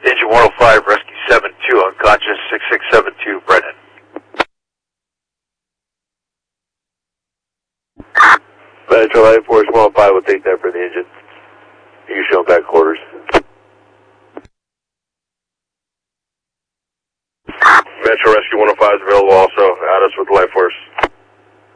Engine 105, Rescue 72, unconscious, 6672, Brennan. Metro Light Force 105 will take that for the engine. You can show back quarters. Metro Rescue 105 is available also. Add us with Light Force.